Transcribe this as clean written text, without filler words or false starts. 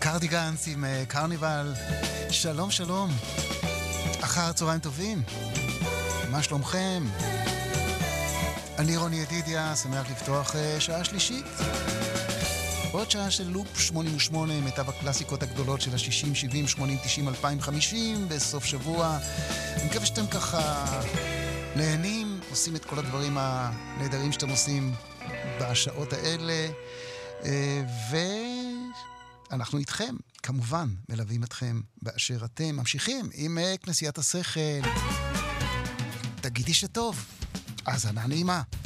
קרדיגנס עם קרניבל. שלום שלום, אחר צהריים טובים, מה שלומכם? אני רוני ידידיה, שמח לפתוח שעה שלישית, עוד שעה של לופ 88, מיטב הקלאסיקות הגדולות של ה-60, 70, 80, 90, 2050 בסוף שבוע. אני מקווה שאתם ככה נהנים, עושים את כל הדברים הנהדרים שאתם עושים בשעות האלה, ואנחנו איתכם, כמובן, מלווים אתכם באשר אתם. ממשיכים עם כנסיית השכל. תגידי שטוב, האזנה נעימה.